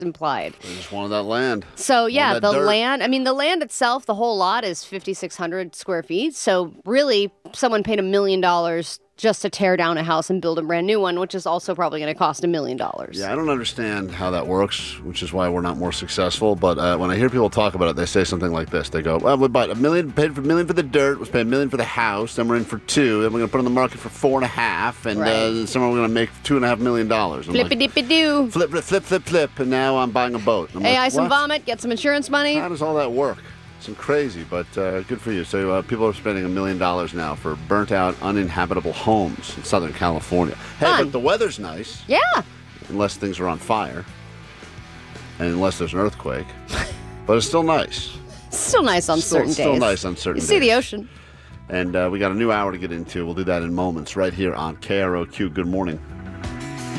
implied. They just wanted that land. So, yeah, Wanted the that dirt. land, I mean, the land itself, the whole lot is 5,600 square feet. So, really, someone paid $1 million just to tear down a house and build a brand new one, which is also probably going to cost $1 million. Yeah, I don't understand how that works, which is why we're not more successful. But when I hear people talk about it, they say something like this. They go, well, we bought $1 million, paid for $1 million for the dirt, let's pay $1 million for the house, then we're in for $2 million, then we're going to put it on the market for $4.5 million, and Right. somewhere we're going to make $2.5 million. I'm Flippy-dippy-doo. flip, flip, flip, flip, and now I'm buying a boat. I'm AI like, some what? vomit, get some insurance money. How does all that work? It's crazy, but good for you. So people are spending $1 million now for burnt-out, uninhabitable homes in Southern California. Hey, Fun. but the weather's nice, Yeah. unless things are on fire, and unless there's an earthquake. But it's still nice. Still nice on certain days. Still nice on certain You days. see the ocean. And we got a new hour to get into. We'll do that in moments right here on KROQ. Good morning.